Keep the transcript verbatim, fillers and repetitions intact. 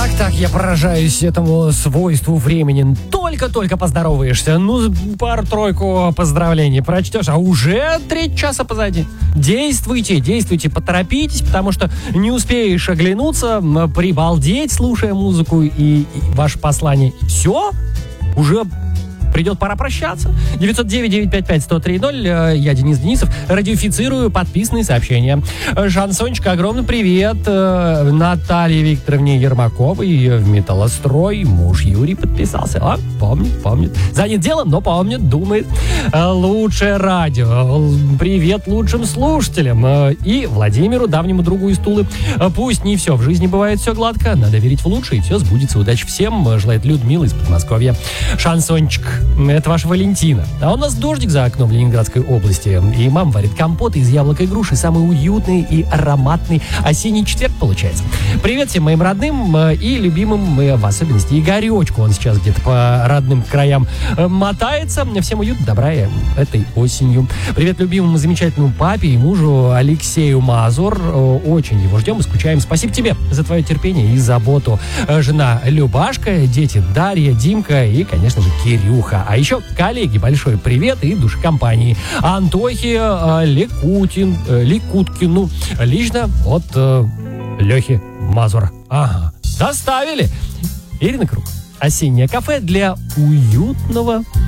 Так, я поражаюсь этому свойству времени. Только-только поздороваешься, ну, пару-тройку поздравлений прочтешь, а уже треть часа позади. Действуйте, действуйте, поторопитесь, потому что не успеешь оглянуться, прибалдеть, слушая музыку и, и ваше послание. Все, уже придет пора прощаться. девять девять девять пять пять сто три ноль. Я Денис Денисов. Радиофицирую подписанные сообщения. Шансончик, огромный привет Наталье Викторовне Ермаковой в Металлострой. Муж Юрий подписался. А, помнит, помнит. Занят делом, но помнит, думает. Лучшее радио. Привет лучшим слушателям. И Владимиру, давнему другу из Тулы. Пусть не все в жизни бывает все гладко. Надо верить в лучшее, и все сбудется. Удачи всем. Желает Людмила из Подмосковья. Шансончик. Это ваша Валентина. А у нас дождик за окном в Ленинградской области. И мама варит компот из яблок и груши. Самый уютный и ароматный осенний четверг получается. Привет всем моим родным и любимым, в особенности Игоречку. Он сейчас где-то по родным краям мотается. Всем уют, добра этой осенью. Привет любимому замечательному папе и мужу Алексею Мазур. Очень его ждем и скучаем. Спасибо тебе за твое терпение и заботу. Жена Любашка, дети Дарья, Димка и, конечно же, Кирюха. А еще коллеги, большой привет и душекомпании Антохе э, Лекутин, э, Лекуткину, лично от э, Лехи Мазура. Ага, доставили. Ирина Круг. Осеннее кафе для уютного